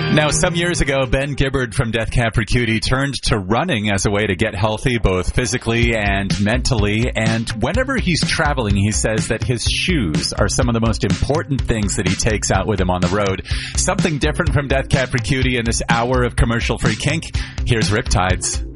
Now, some years ago, Ben Gibbard from Death Cab for Cutie turned to running as a way to get healthy, both physically and mentally. And whenever he's traveling, he says that his shoes are some of the most important things that he takes out with him on the road. Something different from Death Cab for Cutie in this hour of commercial-free kink. Here's Riptides.